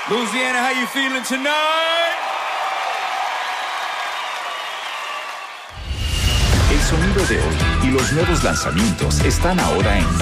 Louisiana, how you feeling tonight? El sonido de hoy y los nuevos lanzamientos están ahora en